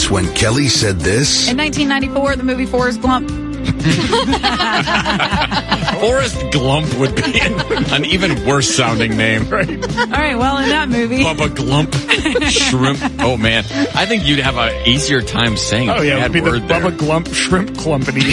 idiots when Kelly said this? In 1994, the movie Forrest Gump. Forrest Glump would be an even worse sounding name, right? All right, well, in that movie. Bubba Glump. Shrimp. Oh, man. I think you'd have an easier time saying it would be the Bubba there. Glump Shrimp Clumpany.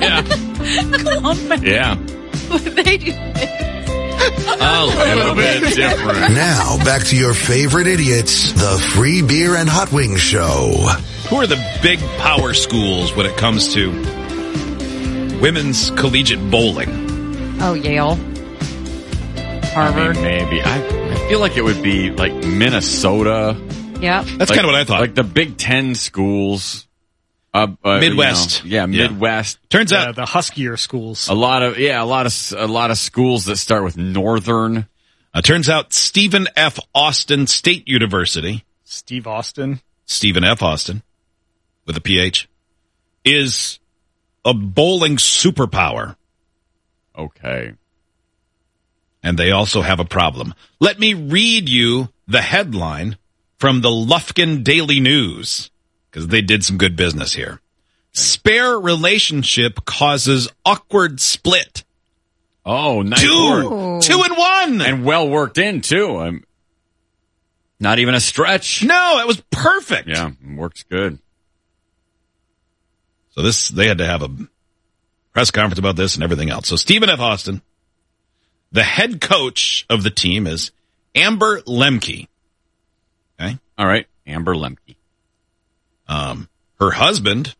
Yeah. They do. A little bit different. Now, back to your favorite idiots, the Free Beer and Hot Wings Show. Who are the big power schools when it comes to women's collegiate bowling? Oh, Yale. Harvard. I mean, maybe. I feel like it would be like Minnesota. Yep. That's kind of what I thought. Like the Big Ten schools. Midwest. Midwest. Turns out the huskier schools. A lot of schools that start with Northern. Turns out Stephen F. Austin State University. Stephen F. Austin with a PH is a bowling superpower. Okay. And they also have a problem. Let me read you the headline from the Lufkin Daily News, because they did some good business here. Spare relationship causes awkward split. Oh, nice work. 2 and 1. And well worked in, too. Not even a stretch. No, it was perfect. Yeah, works good. So they had to have a press conference about this and everything else. So Stephen F. Austin, the head coach of the team is Amber Lemke. Okay. All right. Amber Lemke. Her husband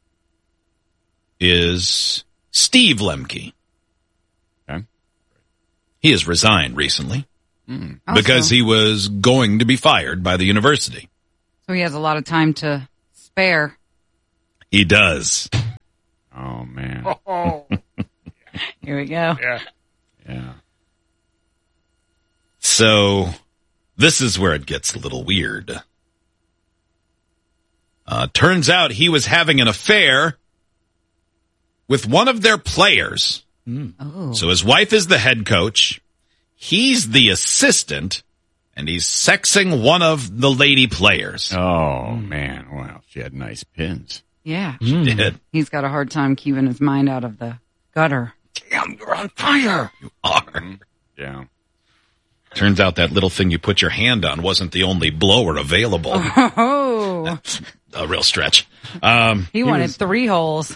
is Steve Lemke. Okay. He has resigned recently because he was going to be fired by the university. So he has a lot of time to spare. He does. Oh, man. Here we go. Yeah. So this is where it gets a little weird. Turns out he was having an affair with one of their players. Oh. So his wife is the head coach. He's the assistant, and he's sexing one of the lady players. Oh, man. Well, she had nice pins. Yeah. She did. He's got a hard time keeping his mind out of the gutter. Damn, you're on fire. You are. Yeah. Turns out that little thing you put your hand on wasn't the only blower available. Oh. That's a real stretch. He wanted 3 holes.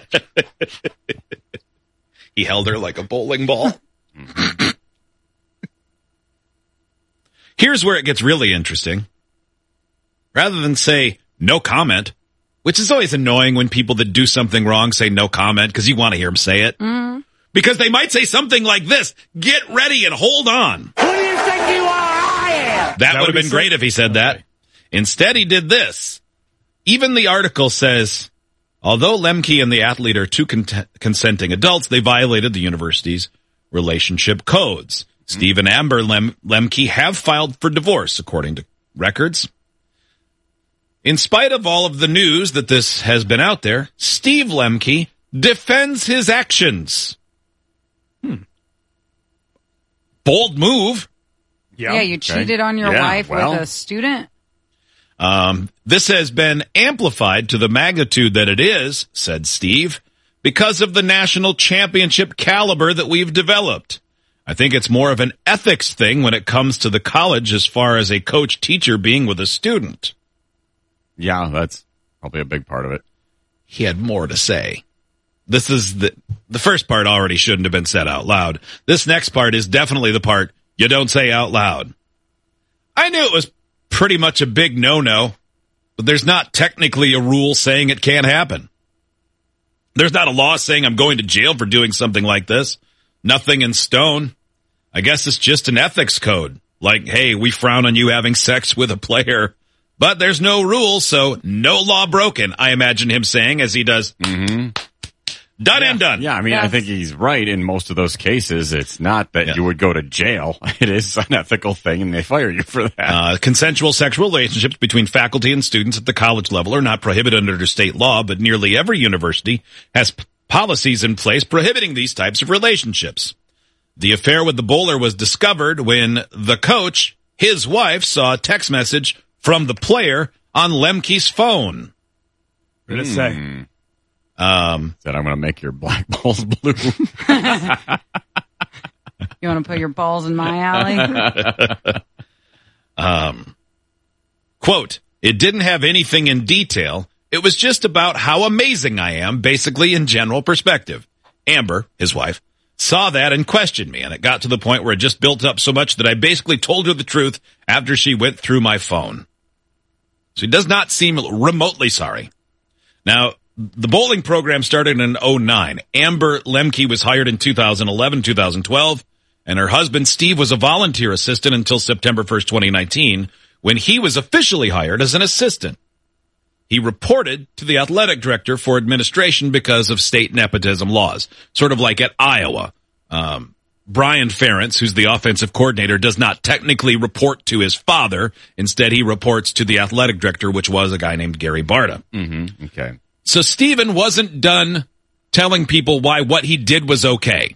He held her like a bowling ball. Here's where it gets really interesting. Rather than say, no comment, which is always annoying when people that do something wrong say no comment because you want to hear them say it. Because they might say something like this, get ready and hold on. Who do you think you are? I am. That would have been great if he said that. Instead, he did this. Even the article says, although Lemke and the athlete are two consenting adults, they violated the university's relationship codes. Steve and Amber Lemke have filed for divorce, according to records. In spite of all of the news that this has been out there, Steve Lemke defends his actions. Bold move. Yeah, you cheated on your wife with a student? This has been amplified to the magnitude that it is, said Steve, because of the national championship caliber that we've developed. I think it's more of an ethics thing when it comes to the college as far as a coach-teacher being with a student. Yeah, that's probably a big part of it. He had more to say. This is the first part already shouldn't have been said out loud. This next part is definitely the part you don't say out loud. I knew it was pretty much a big no-no, but there's not technically a rule saying it can't happen. There's not a law saying I'm going to jail for doing something like this. Nothing in stone. I guess it's just an ethics code. Like, hey, we frown on you having sex with a player, but there's no rule, so no law broken, I imagine him saying as he does. Done and done. Yeah, I mean, I think he's right in most of those cases. It's not that you would go to jail. It is an ethical thing, and they fire you for that. Consensual sexual relationships between faculty and students at the college level are not prohibited under state law, but nearly every university has policies in place prohibiting these types of relationships. The affair with the bowler was discovered when the coach, his wife, saw a text message from the player on Lemke's phone. What did it say? Said, I'm going to make your black balls blue. You want to put your balls in my alley? Quote, it didn't have anything in detail. It was just about how amazing I am, basically in general perspective. Amber, his wife, saw that and questioned me, and it got to the point where it just built up so much that I basically told her the truth after she went through my phone. So he does not seem remotely sorry. Now, the bowling program started in 2009. Amber Lemke was hired in 2011, 2012, and her husband, Steve, was a volunteer assistant until September 1st, 2019, when he was officially hired as an assistant. He reported to the athletic director for administration because of state nepotism laws, sort of like at Iowa. Brian Ferentz, who's the offensive coordinator, does not technically report to his father. Instead, he reports to the athletic director, which was a guy named Gary Barta. Mm-hmm. Okay. So Stephen wasn't done telling people why what he did was okay.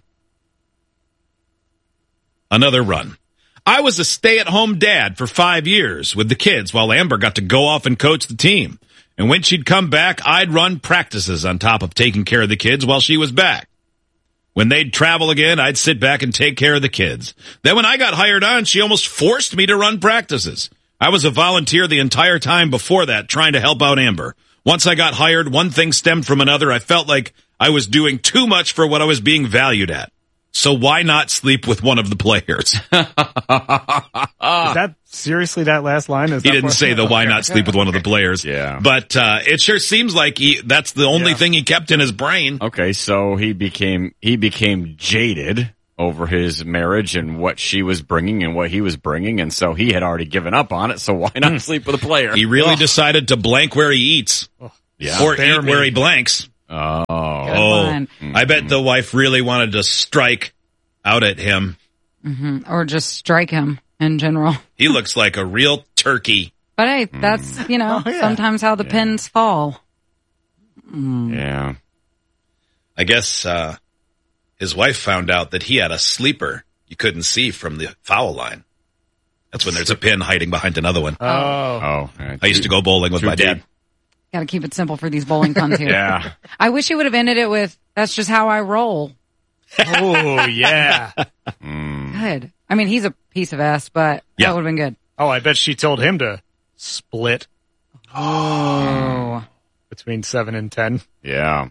Another run. I was a stay-at-home dad for 5 years with the kids while Amber got to go off and coach the team. And when she'd come back, I'd run practices on top of taking care of the kids while she was back. When they'd travel again, I'd sit back and take care of the kids. Then when I got hired on, she almost forced me to run practices. I was a volunteer the entire time before that, trying to help out Amber. Once I got hired, one thing stemmed from another. I felt like I was doing too much for what I was being valued at. So why not sleep with one of the players? Is that seriously that last line? He didn't say the why not sleep with one of the players. Yeah. But it sure seems like that's the only thing he kept in his brain. Okay, so he became jaded over his marriage and what she was bringing and what he was bringing, and so he had already given up on it, so why not sleep with a player? He really decided to blank where he eats. Yeah. Or eat where he blanks. I bet the wife really wanted to strike out at him. Mm-hmm. Or just strike him in general. He looks like a real turkey. But hey, that's, sometimes how the pins fall. Yeah. I guess his wife found out that he had a sleeper you couldn't see from the foul line. That's when there's a pin hiding behind another one. Oh. I used to go bowling with my dad. Got to keep it simple for these bowling puns here. Yeah. I wish he would have ended it with, that's just how I roll. Oh, yeah. Good. I mean, he's a piece of ass, but that would have been good. Oh, I bet she told him to split. Oh. Between 7 and 10. Yeah.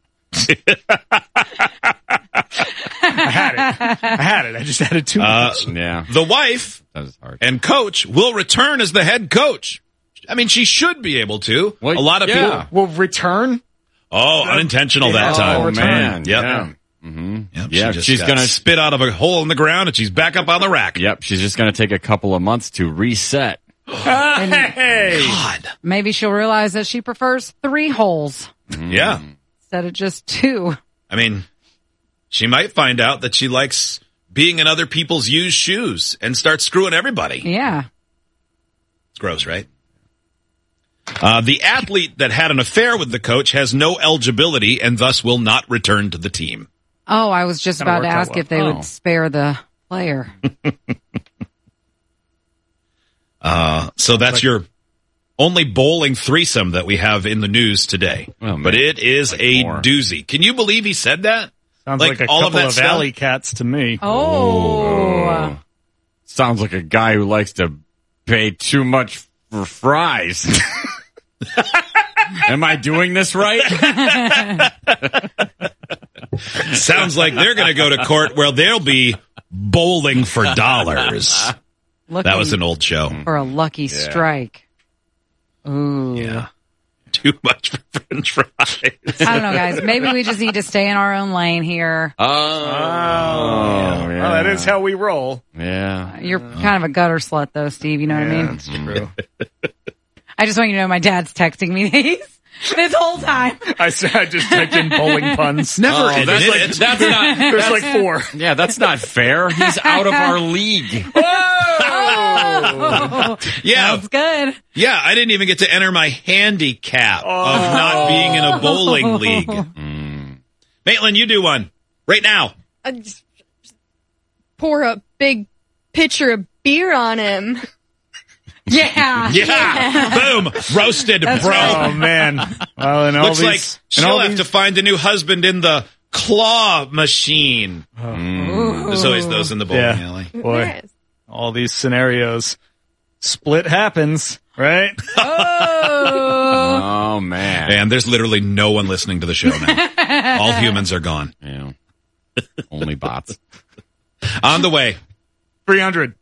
I had it. I just added too much. Yeah. The wife and coach will return as the head coach. I mean, she should be able to. Well, a lot of people will return. Oh, unintentional that time. Oh, man. Yep. Yeah. Mm-hmm. Yep. Yeah, she's going to spit out of a hole in the ground, and she's back up on the rack. Yep, she's just going to take a couple of months to reset. Hey! God. Maybe she'll realize that she prefers 3 holes. Yeah. Instead of just 2. I mean, she might find out that she likes being in other people's used shoes and start screwing everybody. Yeah. It's gross, right? The athlete that had an affair with the coach has no eligibility and thus will not return to the team. Oh, I was just about to ask if they would spare the player. So that's your only bowling threesome that we have in the news today. Oh, but it is a doozy. Can you believe he said that? Sounds like a couple of alley cats to me. Oh. Sounds like a guy who likes to pay too much for fries. Am I doing this right? Sounds like they're going to go to court where they'll be bowling for dollars. That was an old show. For a lucky strike. Ooh. Yeah. Too much for French fries. I don't know, guys. Maybe we just need to stay in our own lane here. Yeah. Well, that is how we roll. Yeah. You're kind of a gutter slut, though, Steve. You know what I mean? That's true. I just want you to know my dad's texting me this whole time. I just typed in bowling puns. Never that's not. There's like 4. Yeah, that's not fair. He's out of our league. Oh, Yeah. that's good. Yeah, I didn't even get to enter my handicap of not being in a bowling league. Maitland, you do one. Right now. Just pour a big pitcher of beer on him. Yeah. Yeah. Boom. Roasted, bro. right. Oh man. Well, and all Looks these, like and she'll all have these, to find a new husband in the claw machine. There's always those in the bowling Yeah. alley. boy, Yes. all these scenarios. Split happens, right? Oh, man. And there's literally no one listening to the show now. All humans are gone. Yeah. Only bots. On the way. 300.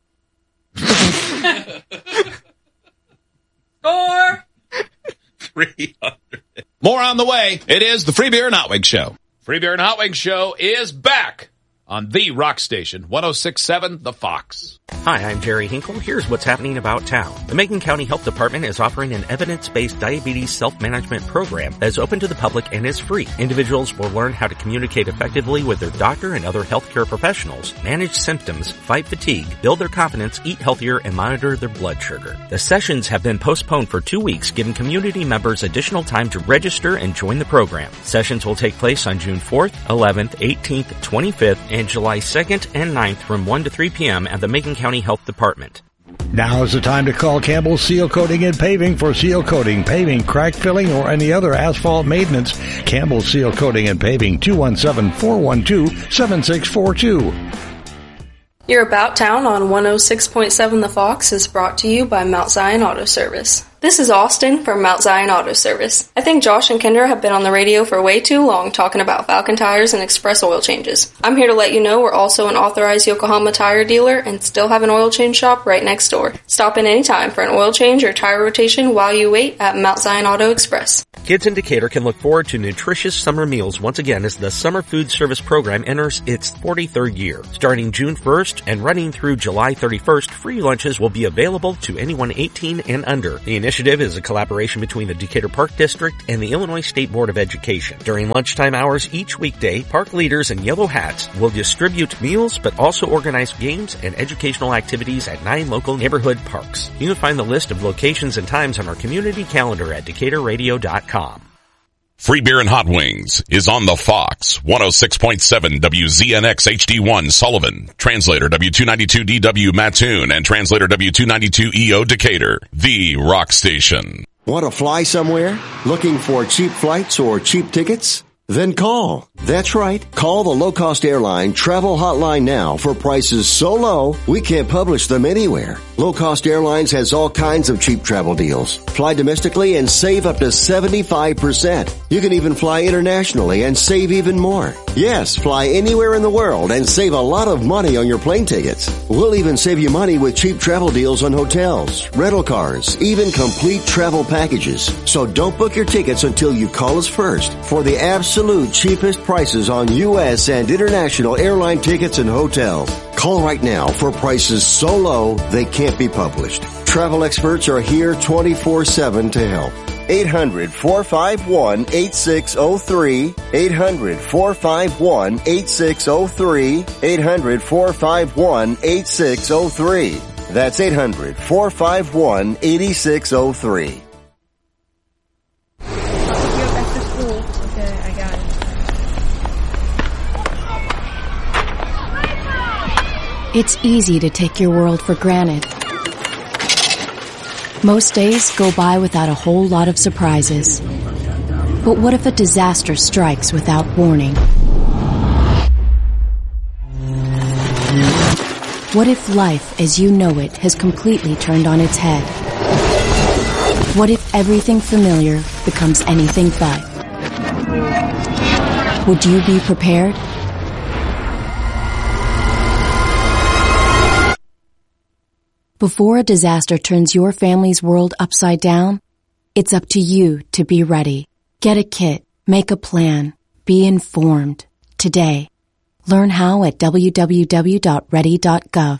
Score. 300. More on the way. It is the Free Beer and Hot Wings Show. Free Beer and Hot Wings Show is back on the Rock Station, 106.7 The Fox. Hi, I'm Jerry Hinkle. Here's what's happening about town. The Macon County Health Department is offering an evidence-based diabetes self-management program that is open to the public and is free. Individuals will learn how to communicate effectively with their doctor and other healthcare professionals, manage symptoms, fight fatigue, build their confidence, eat healthier, and monitor their blood sugar. The sessions have been postponed for 2 weeks, giving community members additional time to register and join the program. Sessions will take place on June 4th, 11th, 18th, 25th, and July 2nd and 9th from 1 to 3 p.m. at the Macon County Health Department. Now is the time to call Campbell Seal Coating and Paving for seal coating, paving, crack filling, or any other asphalt maintenance. Campbell Seal Coating and Paving, 217-412-7642. Your About Town on 106.7 The Fox is brought to you by Mount Zion Auto Service. This is Austin from Mount Zion Auto Service. I think Josh and Kendra have been on the radio for way too long talking about Falcon tires and express oil changes. I'm here to let you know we're also an authorized Yokohama tire dealer and still have an oil change shop right next door. Stop in anytime for an oil change or tire rotation while you wait at Mount Zion Auto Express. Kids in Decatur can look forward to nutritious summer meals once again as the Summer Food Service Program enters its 43rd year. Starting June 1st and running through July 31st, free lunches will be available to anyone 18 and under. The initiative is a collaboration between the Decatur Park District and the Illinois State Board of Education. During lunchtime hours each weekday, park leaders in yellow hats will distribute meals but also organize games and educational activities at 9 local neighborhood parks. You can find the list of locations and times on our community calendar at DecaturRadio.com. Free Beer and Hot Wings is on the Fox, 106.7 WZNX HD1 Sullivan, translator W292DW Mattoon, and translator W292EO Decatur, the rock station. Want to fly somewhere? Looking for cheap flights or cheap tickets? Then call. That's right. Call the low-cost airline travel hotline now for prices so low we can't publish them anywhere. Low-cost airlines has all kinds of cheap travel deals. Fly domestically and save up to 75%. You can even fly internationally and save even more. Yes, fly anywhere in the world and save a lot of money on your plane tickets. We'll even save you money with cheap travel deals on hotels, rental cars, even complete travel packages. So don't book your tickets until you call us first for the absolute cheapest prices on U.S. and international airline tickets and hotels. Call right now for prices so low they can't be published. Travel experts are here 24/7 to help. 800-451-8603. 800-451-8603. 800-451-8603. That's 800-451-8603. It's easy to take your world for granted. Most days go by without a whole lot of surprises. But what if a disaster strikes without warning? What if life as you know it has completely turned on its head? What if everything familiar becomes anything but? Would you be prepared? Before a disaster turns your family's world upside down, it's up to you to be ready. Get a kit, make a plan, be informed. Today. Learn how at www.ready.gov.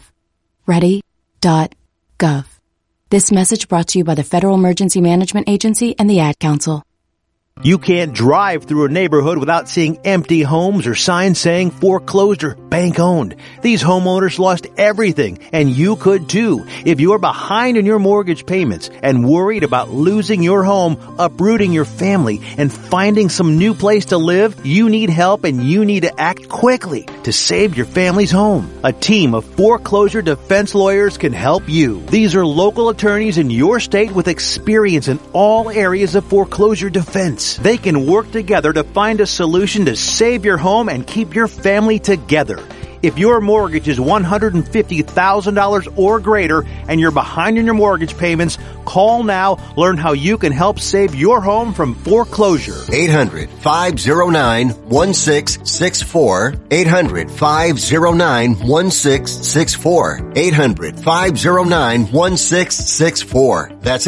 Ready.gov. This message brought to you by the Federal Emergency Management Agency and the Ad Council. You can't drive through a neighborhood without seeing empty homes or signs saying foreclosed or bank owned. These homeowners lost everything, and you could too. If you're behind in your mortgage payments and worried about losing your home, uprooting your family, and finding some new place to live, you need help and you need to act quickly to save your family's home. A team of foreclosure defense lawyers can help you. These are local attorneys in your state with experience in all areas of foreclosure defense. They can work together to find a solution to save your home and keep your family together. If your mortgage is $150,000 or greater and you're behind in your mortgage payments, call now. Learn how you can help save your home from foreclosure. 800-509-1664. 800-509-1664. 800-509-1664. That's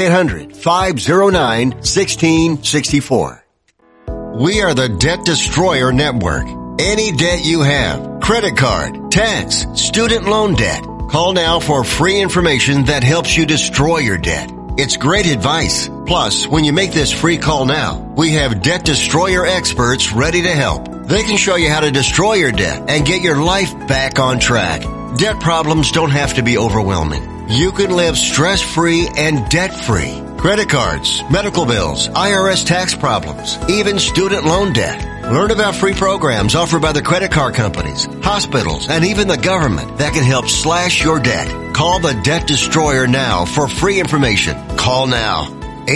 800-509-1664. We are the Debt Destroyer Network. Any debt you have, credit card, tax, student loan debt, call now for free information that helps you destroy your debt. It's great advice. Plus, when you make this free call now, we have Debt Destroyer experts ready to help. They can show you how to destroy your debt and get your life back on track. Debt problems don't have to be overwhelming. You can live stress-free and debt-free. Credit cards, medical bills, IRS tax problems, even student loan debt. Learn about free programs offered by the credit card companies, hospitals, and even the government that can help slash your debt. Call the Debt Destroyer now for free information. Call now.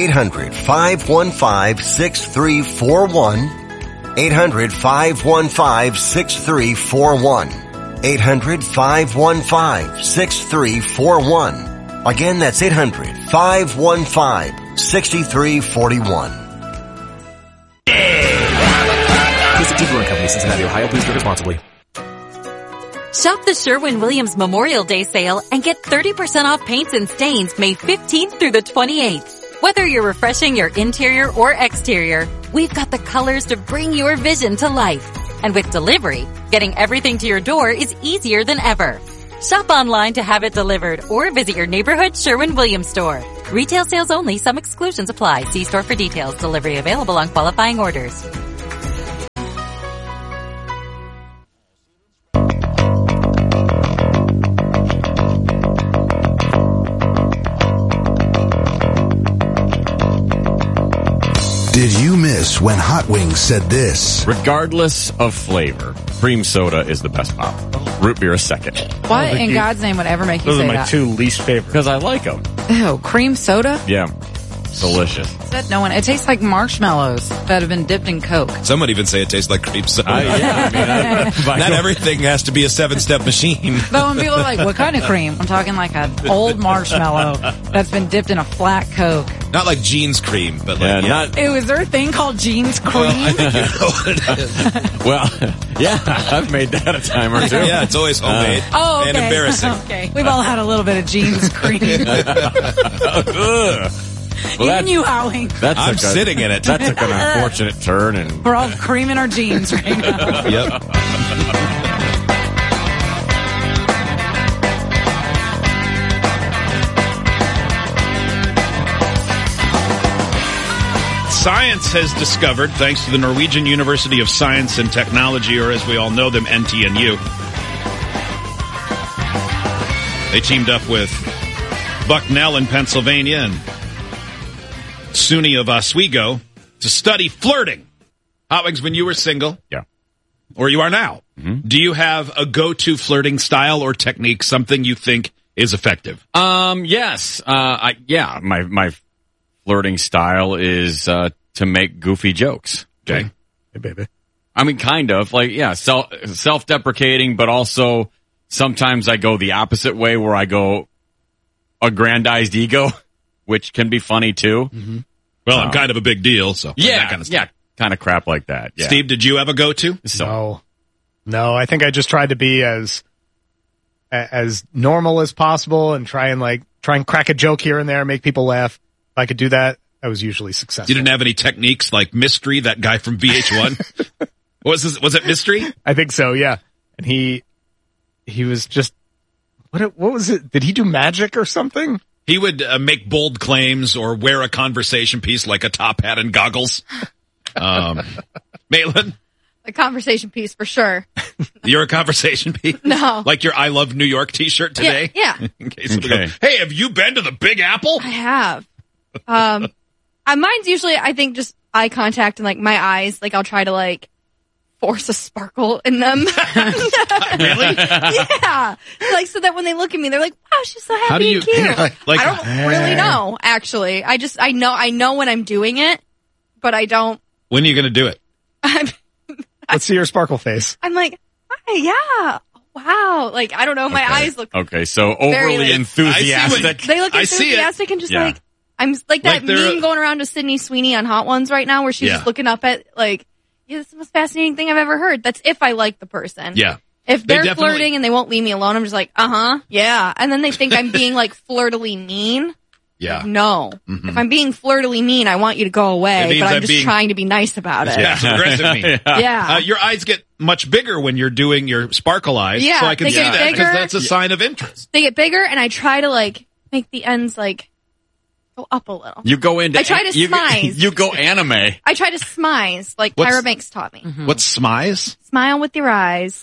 800-515-6341. 800-515-6341. 800-515-6341. Again, that's 800-515-6341. Visit Dealer & Company, Cincinnati, Ohio. Please drink responsibly. Shop the Sherwin-Williams Memorial Day sale and get 30% off paints and stains May 15th through the 28th. Whether you're refreshing your interior or exterior, we've got the colors to bring your vision to life. And with delivery, getting everything to your door is easier than ever. Shop online to have it delivered or visit your neighborhood Sherwin-Williams store. Retail sales only. Some exclusions apply. See store for details. Delivery available on qualifying orders. Did you miss when Hot Wings said this? Regardless of flavor, cream soda is the best pop. Root beer is second. What in God's name would ever make you say that? Those are my two least favorite. Because I like them. Ew, cream soda? Yeah. Delicious. Said no one. It tastes like marshmallows that have been dipped in Coke. Some would even say it tastes like cream soda. Yeah, Not everything has to be a 7-step machine. But when people are like, what kind of cream? I'm talking like an old marshmallow that's been dipped in a flat Coke. Not like Jeans cream, but like... Ew, is there a thing called Jeans cream? I think you know what it is. Well, yeah, I've made that a time or two. Yeah, it's always homemade Oh, okay. and embarrassing. Okay. We've all had a little bit of Jeans cream. Well, Even you, Howling. I'm sitting in it. That took an unfortunate turn. And We're all creaming our jeans right now. Yep. Science has discovered, thanks to the Norwegian University of Science and Technology, or as we all know them, NTNU. They teamed up with Bucknell in Pennsylvania and SUNY of Oswego to study flirting. Hot Wings, when you were single, yeah, or you are now, do you have a go-to flirting style or technique, something you think is effective? Yes. My flirting style is to make goofy jokes. Okay. Hey, baby. I mean, kind of. Like, yeah, self-deprecating, but also sometimes I go the opposite way where I go aggrandized ego, which can be funny too. Mm-hmm. Well, I'm kind of a big deal, so yeah, that kind of stuff. Yeah, kind of crap like that. Yeah. Steve, did you have a go-to? No, I think I just tried to be as normal as possible and try and crack a joke here and there, make people laugh. If I could do that, I was usually successful. You didn't have any techniques like Mystery, that guy from VH1? Was it Mystery? I think so, yeah. And he was just, what was it? Did he do magic or something? He would make bold claims or wear a conversation piece like a top hat and goggles. Maitland, A conversation piece for sure. you're a conversation piece? No. Like your I Love New York t-shirt today? Yeah. In case somebody goes, hey, have you been to the Big Apple? I have. Mine's usually, I think, just eye contact and like my eyes. Like I'll try to like force a sparkle in them. Really? Yeah. Like so that when they look at me, they're like, "Wow, she's so happy How do you and cute." like? I don't really know. Actually, I know when I'm doing it, but I don't. When are you going to do it? Let's see your sparkle face. I'm like, "Hi, yeah, wow." Like I don't know. My eyes look. Okay, so Very, overly like- enthusiastic. They look I see it. enthusiastic and just Yeah. like I'm like that Like they're- meme going around to Sydney Sweeney on Hot Ones right now, where she's Yeah. just looking up at like, yeah, this is the most fascinating thing I've ever heard. That's if I like the person. Yeah. If They they're definitely- flirting and they won't leave me alone, I'm just like, yeah. And then they think I'm being like flirtily mean. Yeah. No. If I'm being flirtily mean, I want you to go It away, means but I'm I'm just being- trying to be nice about it. Passive aggressive mean. Yeah. Your eyes get much bigger when you're doing your sparkle eyes. Yeah, so I can they see get that because bigger. that's a sign of interest. They get bigger and I try to like make the ends like go up a little. You go into. I try to smize. You go anime. I try to smize like What's- Tyra Banks taught me. What's smize? Smile with your eyes.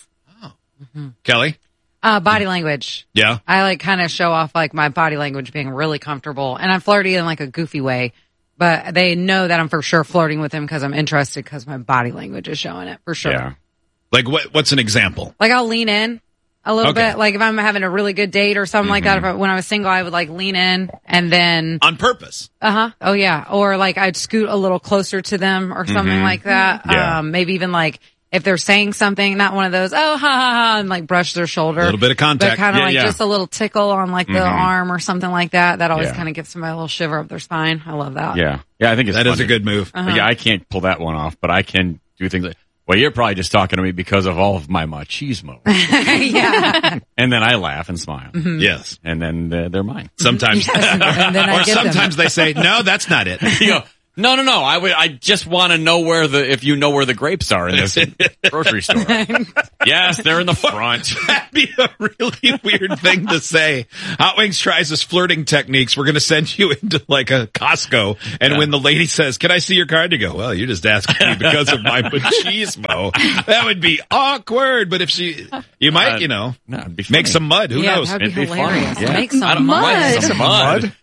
Kelly? Body language. Yeah. I like kind of show off like my body language being really comfortable, and I'm flirty in like a goofy way, but they know that I'm for sure flirting with them because I'm interested because my body language is showing it for sure. Yeah. Like what's an example? Like I'll lean in a little Okay. bit. Like if I'm having a really good date or something like that. When I was single, I would like lean in and then On purpose. Oh yeah. Or like I'd scoot a little closer to them or something like that. Yeah. Maybe even like if they're saying something, not one of those, oh, ha, ha, ha, and like brush their shoulder. A little bit of contact. But kind of Yeah, like yeah. just a little tickle on like the arm or something like that. That always Yeah. kind of gives somebody a little shiver up their spine. I love that. Yeah. Yeah, I think it's That is funny. a good move. Yeah, I can't pull that one off, but I can do things like, well, you're probably just talking to me because of all of my machismo. Yeah. And then I laugh and smile. Yes. And then they're mine. Sometimes. And then I Or get them. sometimes they say, no, that's not it. You go, no. I just want to know if you know where the grapes are in this grocery store. Yes, they're in the front. That'd be a really weird thing to say. Hot Wings tries his flirting techniques. We're going to send you into like a Costco. And when the lady says, can I see your card? You go, well, you're just asking me because of my machismo. That would be awkward. But if you might, No, it'd be funny. make some mud. Who knows? That'd be It'd be fun. hilarious. Yeah. Make some I don't mud. mind some mud. Mud?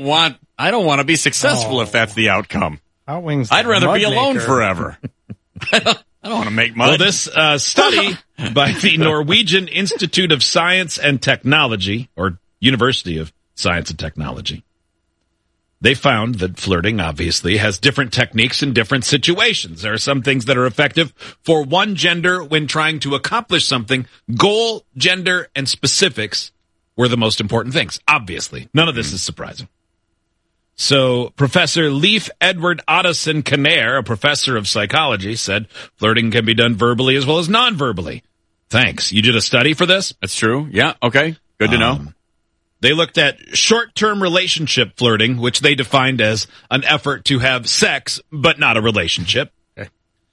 I don't want to be successful if that's the outcome. Hot Wings. I'd rather mud be alone maker. forever. I don't want to make mud. Well, this study by the Norwegian Institute of Science and Technology, or University of Science and Technology, they found that flirting obviously has different techniques in different situations. There are some things that are effective for one gender when trying to accomplish something. Goal, gender, and specifics were the most important things. Obviously. None of this is surprising. So Professor Leif Edward Ottoson Knaer, a professor of psychology, said flirting can be done verbally as well as non-verbally. Thanks. You did a study for this? That's true. Yeah. Okay. Good to know. They looked at short-term relationship flirting, which they defined as an effort to have sex, but not a relationship. Okay.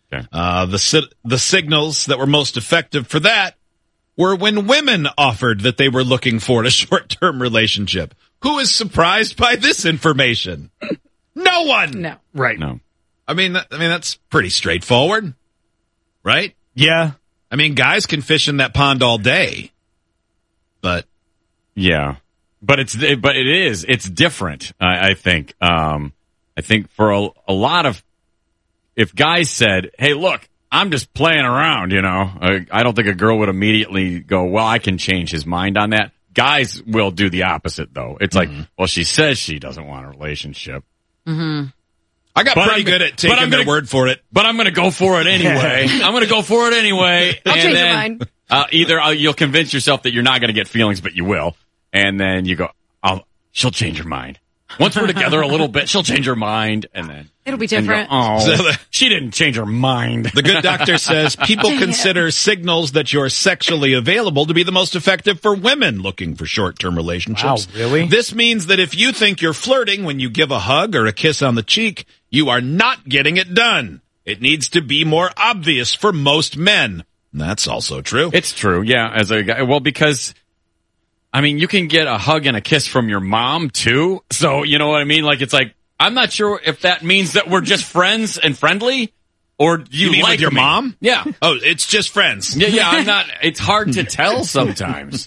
The signals that were most effective for that were when women offered that they were looking for a short-term relationship. Who is surprised by this information? No one. No. Right. No. I mean, that's pretty straightforward, right? Yeah. I mean, guys can fish in that pond all day, but Yeah. But it's different. I think. I think for a lot of, if guys said, "Hey, look, I'm just playing around," I don't think a girl would immediately go, "Well, I can change his mind on that." Guys will do the opposite, though. It's like, well, she says she doesn't want a relationship. I got pretty good at taking their word for it. But I'm going to go for it anyway. I'm going to go for it anyway. I'll and change your then, mind. Either you'll convince yourself that you're not going to get feelings, but you will. And then you go, she'll change her mind. Once we're together a little bit, she'll change her mind. And then It'll be and you go, different. oh, she didn't change her mind. The good doctor says people consider signals that you're sexually available to be the most effective for women looking for short-term relationships. Wow, really? This means that if you think you're flirting when you give a hug or a kiss on the cheek, you are not getting it done. It needs to be more obvious for most men. And that's also true. It's true, yeah. As a guy, well, because I mean, you can get a hug and a kiss from your mom too. So you know what I mean? Like it's like I'm not sure if that means that we're just friends and friendly, or do you mean like with your me? mom? Yeah. Oh, it's just friends. Yeah, I'm not. It's hard to tell sometimes.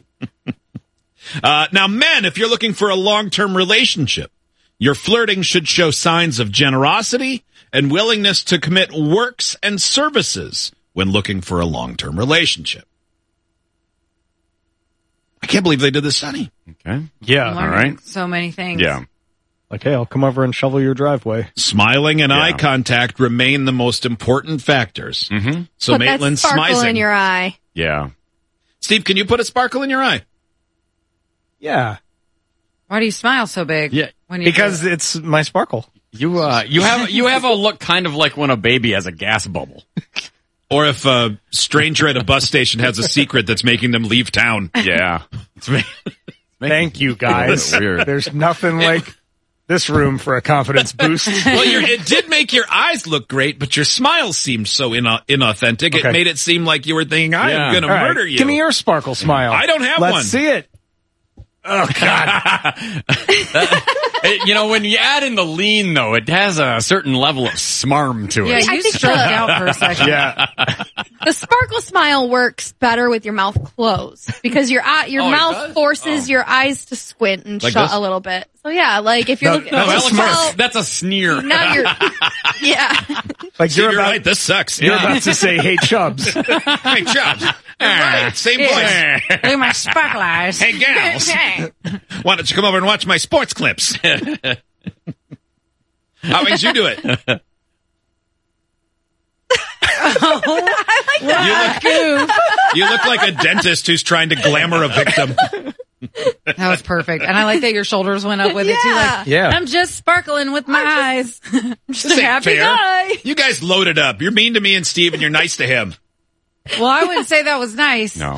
Now, men, if you're looking for a long-term relationship, your flirting should show signs of generosity and willingness to commit works and services when looking for a long-term relationship. I can't believe they did this study. Okay. Yeah. I'm All learning right. so many things. Yeah. Like, hey, I'll come over and shovel your driveway. Smiling and eye contact remain the most important factors. Mm-hmm. So Put that Maitland's sparkle smizing. in your eye. Yeah. Steve, can you put a sparkle in your eye? Yeah. Why do you smile so big? Yeah. When you Because it's my sparkle. You have a look kind of like when a baby has a gas bubble. Or if a stranger at a bus station has a secret that's making them leave town. Yeah. Thank you, guys. Weird. There's nothing like this room for a confidence boost. Well, it did make your eyes look great, but your smile seemed so inauthentic. Okay. It made it seem like you were thinking, I'm going to All right. murder you. Give me your sparkle smile. I don't have Let's one. see it. Oh, God. When you add in the lean, though, it has a certain level of smarm to it. Yeah, you stroked out for a second. Yeah. The sparkle smile works better with your mouth closed because your mouth forces your eyes to squint and Like shut this? a little bit. So yeah, like if you're looking, That's a sneer. now you're, yeah. Like You're right. This sucks. You're about to say, hey, Chubbs. Hey, Chubbs. You're right. Same voice. Look at my sparkle eyes. Hey, gals. Why don't you come over and watch my sports clips? How would you do it? You look like a dentist who's trying to glamour a victim. That was perfect. And I like that your shoulders went up with it too. Like, Yeah. I'm just sparkling with my eyes. Just This a ain't happy fair. guy. You guys loaded up. You're mean to me and Steve, and you're nice to him. Well, I wouldn't say that was nice. No.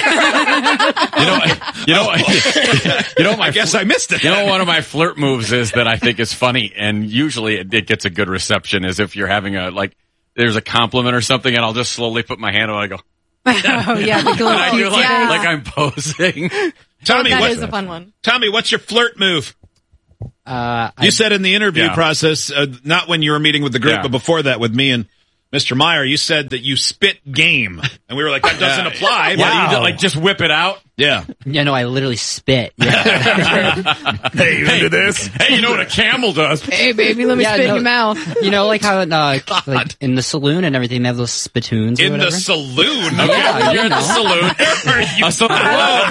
I guess I missed it. You know, one of my flirt moves is that I think is funny, and usually it gets a good reception, is if you're having there's a compliment or something, and I'll just slowly put my hand on it and I go, Oh, yeah. The glow and I do cute like face. I'm posing. Tommy, That is a fun one. Tommy, what's your flirt move? You said in the interview Yeah. process, not when you were meeting with the group, Yeah. but before that with me and Mr. Meyer, you said that you spit game. And we were like, that doesn't apply. Yeah, But you just whip it out. yeah. Yeah, no, I literally spit. Yeah. Hey, you into this? Hey, you know what a camel does? Hey, baby, let me Yeah, spit in no. your mouth. You know, like how like in the saloon and everything, they have those spittoons or In whatever. the saloon. Yeah, Okay. you You're at the know. saloon. Whoa,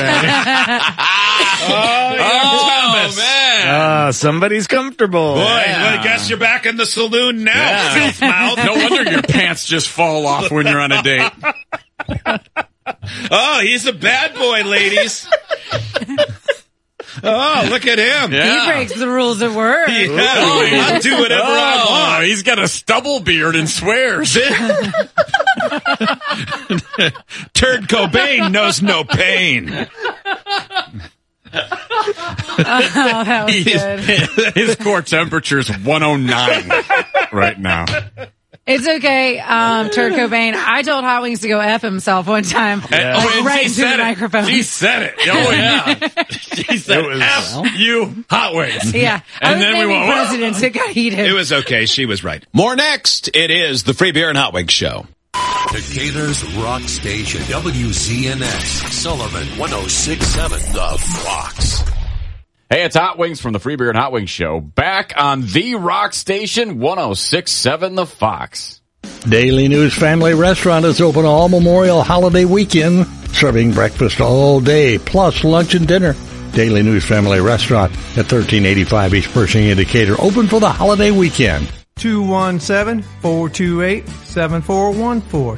there's Thomas. man. Somebody's comfortable. Boy, well, I guess you're back in the saloon now, Yeah. filth mouth. No wonder your pants just fall off when you're on a date. Oh, he's a bad boy, ladies. Oh, look at him. He breaks the rules at work. Yeah, I'll do whatever I want. He's got a stubble beard and swears. Turd Cobain knows no pain. Oh, that was good. His core temperature is 109 right now. It's okay, Turd Cobain. I told Hot Wings to go F himself one time. And Right she into said the it. microphone. She said it. Oh, yeah. She said, F you, Hot Wings. Yeah. I And was then we naming went, "Whoa." presidents. It got heated. It was okay. She was right. More next. It is the Free Beer and Hot Wings Show. Decatur's Rock Station, WZNX, Sullivan 106.7 The Fox. Hey, it's Hot Wings from the Free Beer and Hot Wings Show. Back on the Rock Station, 106.7 The Fox. Daily News Family Restaurant is open all Memorial Holiday weekend, serving breakfast all day, plus lunch and dinner. Daily News Family Restaurant at 1385 East Pershing in Decatur, open for the holiday weekend. 217-428-7414.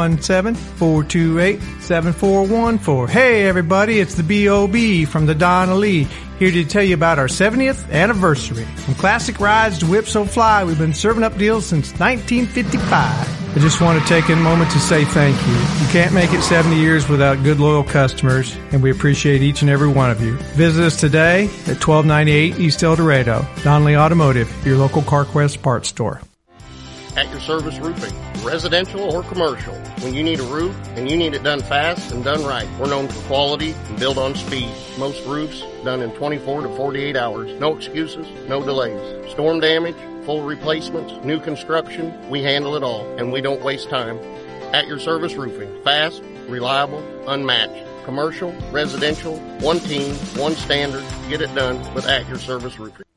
217-428-7414. Hey everybody, it's the B.O.B. from the Donna Lee, here to tell you about our 70th anniversary. From classic rides to Whip So Fly, we've been serving up deals since 1955. I just want to take a moment to say thank you. You can't make it 70 years without good, loyal customers, and we appreciate each and every one of you. Visit us today at 1298 East El Dorado. Donnelly Automotive, your local CarQuest parts store. At Your Service Roofing, residential or commercial. When you need a roof and you need it done fast and done right, we're known for quality and build on speed. Most roofs done in 24 to 48 hours. No excuses, no delays. Storm damage, full replacements, new construction, we handle it all, and we don't waste time. At Your Service Roofing, fast, reliable, unmatched. Commercial, residential, one team, one standard. Get it done with At Your Service Roofing.